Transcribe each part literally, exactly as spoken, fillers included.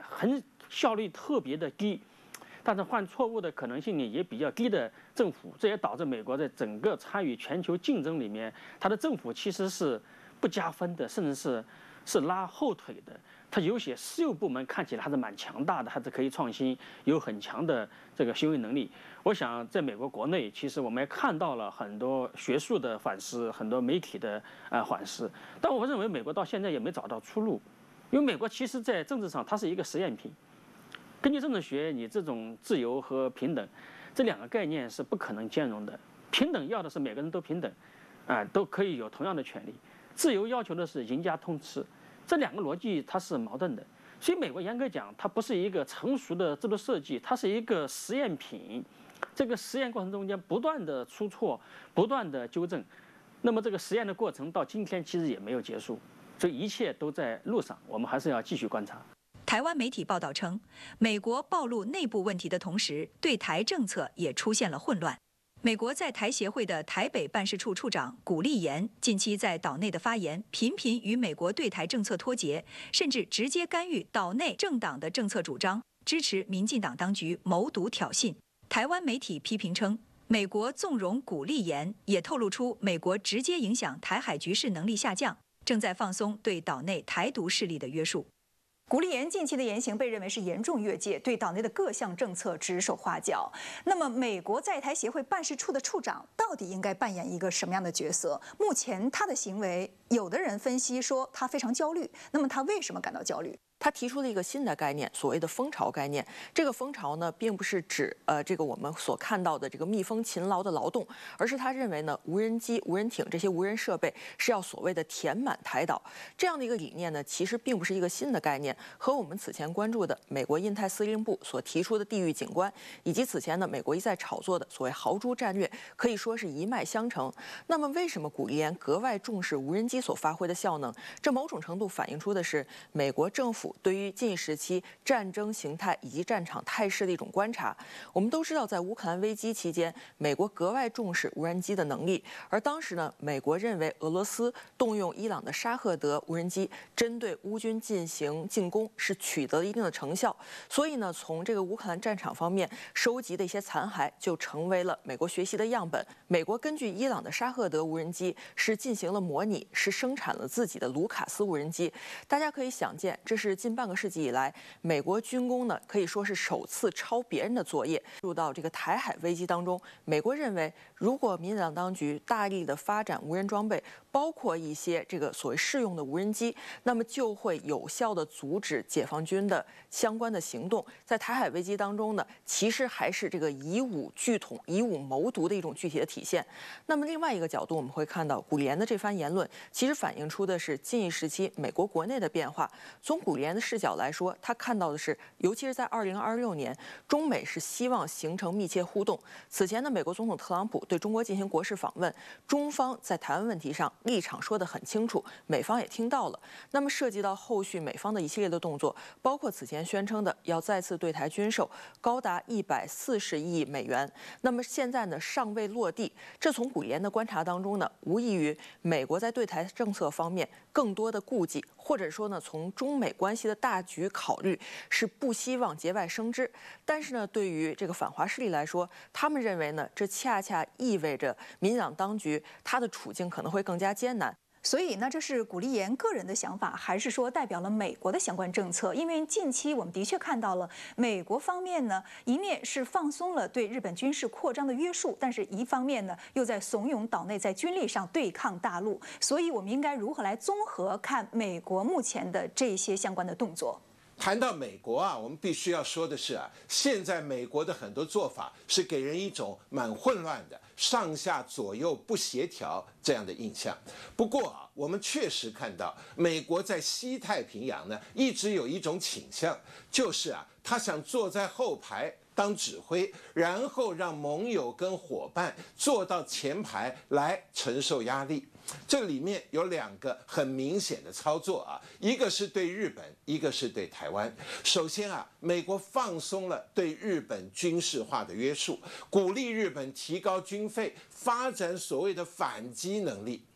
很效率特别的低，但是犯错误的可能性呢也比较低的政府，这也导致美国在整个参与全球竞争里面，它的政府其实是不加分的，甚至是是拉后腿的。它有些私有部门看起来还是蛮强大的，还是可以创新，有很强的这个行为能力。我想在美国国内，其实我们也看到了很多学术的反思，很多媒体的呃反思，但我认为美国到现在也没找到出路，因为美国其实在政治上它是一个实验品。根据政治学，你这种自由和平等这两个概念是不可能兼容的。平等要的是每个人都平等，啊、呃，都可以有同样的权利；自由要求的是赢家通吃。这两个逻辑它是矛盾的，所以美国严格讲，它不是一个成熟的制度设计，它是一个实验品。这个实验过程中间不断的出错，不断的纠正，那么这个实验的过程到今天其实也没有结束，所以一切都在路上，我们还是要继续观察。 台湾媒体报道称，美国暴露内部问题的同时，对台政策也出现了混乱。美国在台协会的台北办事处处长古立言近期在岛内的发言，频频与美国对台政策脱节，甚至直接干预岛内政党的政策主张，支持民进党当局谋独挑衅。台湾媒体批评称，美国纵容古立言，也透露出美国直接影响台海局势能力下降，正在放松对岛内台独势力的约束。 古立言近期的言行被认为是严重越界，对岛内的各项政策指手画脚。那么，美国在台协会办事处的处长到底应该扮演一个什么样的角色？目前他的行为，有的人分析说他非常焦虑。那么他为什么感到焦虑？ 他提出了一个新的概念，所谓的蜂巢概念。这个蜂巢呢，并不是指呃这个我们所看到的这个蜜蜂勤劳的劳动，而是他认为呢，无人机、无人艇这些无人设备是要所谓的填满台岛。这样的一个理念呢，其实并不是一个新的概念，和我们此前关注的美国印太司令部所提出的地域景观，以及此前呢美国一再炒作的所谓豪猪战略，可以说是一脉相承。那么，为什么古立言格外重视无人机所发挥的效能？这某种程度反映出的是美国政府对于近时期战争形态以及战场态势的一种观察。我们都知道，在乌克兰危机期间，美国格外重视无人机的能力，而当时呢，美国认为俄罗斯动用伊朗的沙赫德无人机针对乌军进行进攻是取得了一定的成效，所以呢，从这个乌克兰战场方面收集的一些残骸就成为了美国学习的样本。美国根据伊朗的沙赫德无人机是进行了模拟，是生产了自己的卢卡斯无人机。大家可以想见，这是近半个世纪以来，美国军工呢可以说是首次抄别人的作业。入到这个台海危机当中，美国认为，如果民进党当局大力的发展无人装备，包括一些这个所谓试用的无人机，那么就会有效的阻止解放军的相关的行动。在台海危机当中呢，其实还是这个以武拒统、以武谋独的一种具体的体现。那么另外一个角度，我们会看到古立言的这番言论，其实反映出的是近一时期美国国内的变化。从古立言的视角来说，他看到的是，尤其是在二零二六年，中美是希望形成密切互动。此前呢，美国总统特朗普对中国进行国事访问，中方在台湾问题上立场说得很清楚，美方也听到了。那么涉及到后续美方的一系列的动作，包括此前宣称的要再次对台军售高达一百四十亿美元，那么现在呢尚未落地。这从古立言的观察当中呢，无异于美国在对台政策方面更多的顾忌，或者说呢，从中美关系的大局考虑，是不希望节外生枝。但是呢，对于这个反华势力来说，他们认为呢，这恰恰意味着民进党当局他的处境可能会更加艰难。 所以呢，这是古立言个人的想法，还是说代表了美国的相关政策？因为近期我们的确看到了美国方面呢，一面是放松了对日本军事扩张的约束，但是一方面呢，又在怂恿岛内在军力上对抗大陆。所以，我们应该如何来综合看美国目前的这些相关的动作？ 谈到美国啊，我们必须要说的是啊，现在美国的很多做法是给人一种蛮混乱的、上下左右不协调这样的印象。不过啊，我们确实看到美国在西太平洋呢，一直有一种倾向，就是啊，他想坐在后排当指挥，然后让盟友跟伙伴坐到前排来承受压力。这里面有两个很明显的操作啊，一个是对日本，一个是对台湾。首先啊，美国放松了对日本军事化的约束，鼓励日本提高军费，发展所谓的反击能力。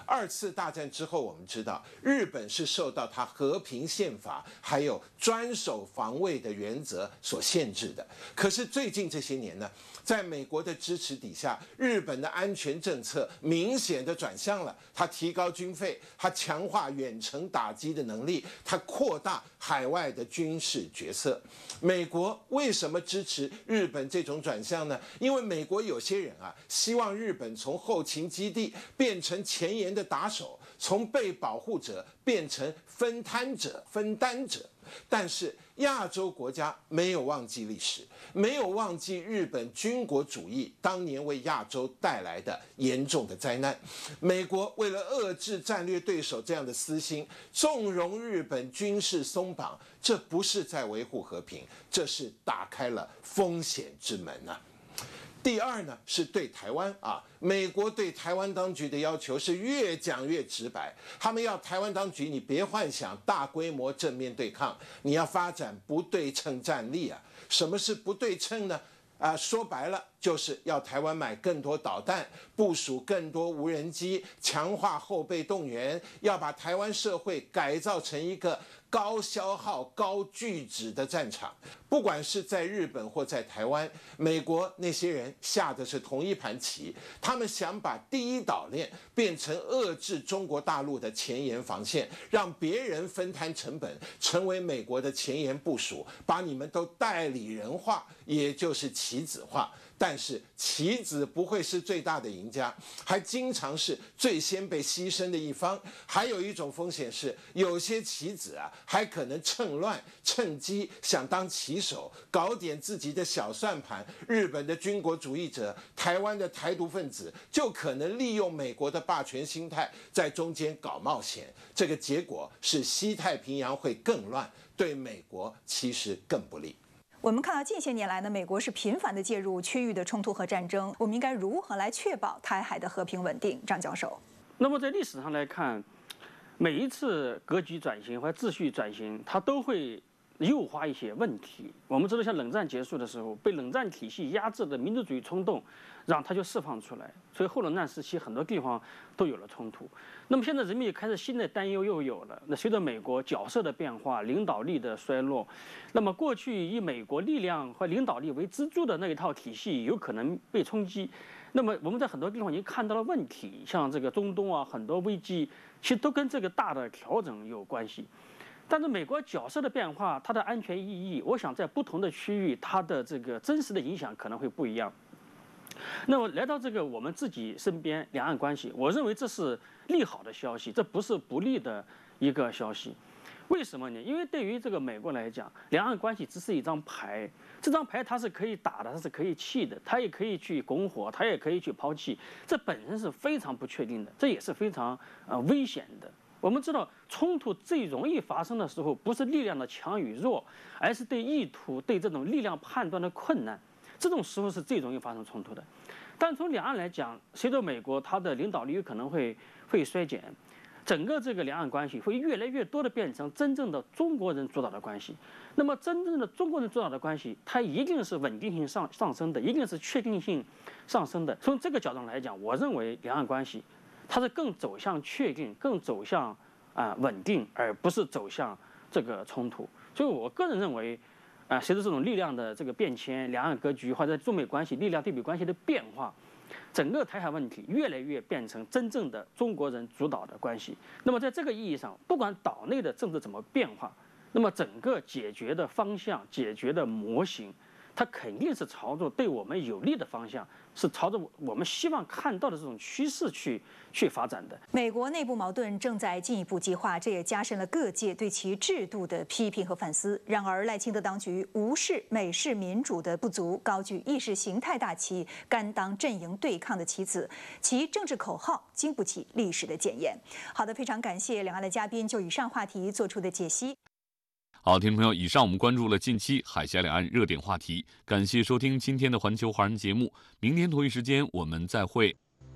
二次大战之后，我们知道日本是受到它和平宪法还有专守防卫的原则所限制的。可是最近这些年呢，在美国的支持底下，日本的安全政策明显的转向了，它提高军费，它强化远程打击的能力，它扩大海外的军事角色。美国为什么支持日本这种转向呢？因为美国有些人啊，希望日本从后勤基地变成前沿的打手，从被保护者变成分摊者、分担者。但是亚洲国家没有忘记历史，没有忘记日本军国主义当年为亚洲带来的严重的灾难。美国为了遏制战略对手这样的私心，纵容日本军事松绑，这不是在维护和平，这是打开了风险之门啊。第二呢，是对台湾啊，美国对台湾当局的要求是越讲越直白，他们要台湾当局你别幻想大规模正面对抗，你要发展不对称战力啊。什么是不对称呢？啊，说白了就是要台湾买更多导弹，部署更多无人机，强化后备动员，要把台湾社会改造成一个高消耗、高巨值的战场。不管是在日本或在台湾，美国那些人下的是同一盘棋，他们想把第一岛链变成遏制中国大陆的前沿防线，让别人分摊成本，成为美国的前沿部署，把你们都代理人化，也就是棋子化。但是棋子不会是最大的赢家，还经常是最先被牺牲的一方。还有一种风险是，有些棋子啊，还可能趁乱趁机想当棋手，搞点自己的小算盘。日本的军国主义者、台湾的台独分子，就可能利用美国的霸权心态，在中间搞冒险。这个结果是西太平洋会更乱，对美国其实更不利。 我们看到近些年来呢，美国是频繁的介入区域的冲突和战争，我们应该如何来确保台海的和平稳定？张教授。 那么在历史上来看，每一次格局转型或者秩序转型，它都会诱发一些问题。我们知道，像冷战结束的时候，被冷战体系压制的民族主义冲动，让它就释放出来，所以后冷战时期很多地方都有了冲突。那么现在人民也开始新的担忧又有了。那随着美国角色的变化、领导力的衰落，那么过去以美国力量和领导力为支柱的那一套体系有可能被冲击。那么我们在很多地方已经看到了问题，像这个中东啊，很多危机其实都跟这个大的调整有关系。但是美国角色的变化，它的安全意义，我想在不同的区域，它的这个真实的影响可能会不一样。那么来到这个我们自己身边两岸关系，我认为这是利好的消息，这不是不利的一个消息。为什么呢？因为对于这个美国来讲，两岸关系只是一张牌，这张牌它是可以打的，它是可以弃的，它也可以去拱火，它也可以去抛弃，这本身是非常不确定的，这也是非常呃危险的。我们知道，冲突最容易发生的时候，不是力量的强与弱，而是对意图、对这种力量判断的困难。这种时候是最容易发生冲突的。但从两岸来讲，随着美国它的领导力有可能会会衰减，整个这个两岸关系会越来越多的变成真正的中国人主导的关系。那么，真正的中国人主导的关系，它一定是稳定性上上升的，一定是确定性上升的。从这个角度来讲，我认为两岸关系它是更走向确定，更走向啊、呃、稳定，而不是走向这个冲突。所以我个人认为。啊，随着这种力量的这个变迁，两岸格局或者中美关系力量对比关系的变化，整个台海问题越来越变成真正的中国人主导的关系。那么在这个意义上，不管岛内的政治怎么变化，那么整个解决的方向、解决的模型，它肯定是朝着对我们有利的方向，是朝着我们希望看到的这种趋势去去发展的。 美国内部矛盾正在进一步激化，这也加深了各界对其制度的批评和反思。然而，赖清德当局无视美式民主的不足，高举意识形态大旗，甘当阵营对抗的棋子，其政治口号经不起历史的检验。好的，非常感谢两岸的嘉宾就以上话题做出的解析。 好，听众朋友，以上我们关注了近期海峡两岸热点话题，感谢收听今天的环球华人节目，明天同一时间我们再会。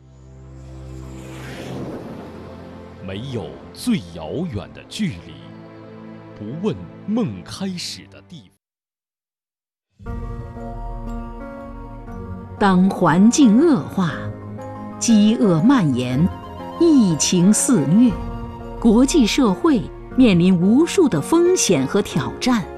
没有最遥远的距离，不问梦开始的地方。 当环境恶化、饥饿蔓延、 疫情肆虐，国际社会面临无数的风险和挑战。